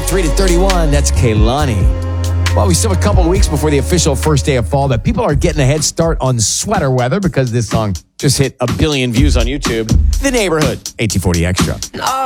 3 to 31, that's Kehlani. Well, we still have a couple of weeks before the official first day of fall, but people are getting a head start on sweater weather because this song just hit 1 billion views on YouTube. The Neighborhood, 1840 Extra.